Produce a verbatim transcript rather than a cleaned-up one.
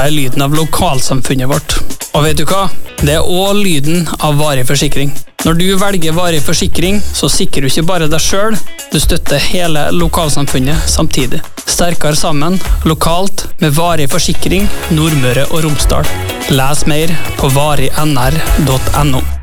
er lyden av lokalsamfunnet vårt. Og vet du hva? Det er også lyden av varig forsikring. Når du velger varig forsikring, så sikrer du ikke bare deg selv, du støtter hele lokalsamfunnet samtidig. Sterkere sammen, lokalt, med varig forsikring, Nordmøre og Romsdal. Les mer på varig n r punktum n o.